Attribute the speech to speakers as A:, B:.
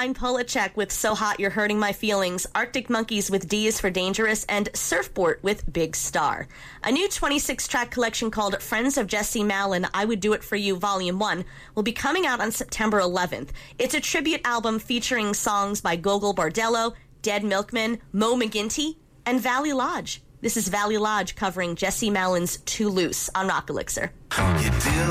A: Caroline Polachek with So Hot You're Hurting My Feelings, Arctic Monkeys with D is for Dangerous, and Surfboard with Big Star. A new 26-track collection called Friends of Jesse Malin, I Would Do It For You Volume 1 will be coming out on September 11th. It's a tribute album featuring songs by Gogol Bordello, Dead Milkman, Mo McGinty, and Valley Lodge. This is Valley Lodge covering Jesse Malin's Too Loose on Rock Elixir.
B: You deal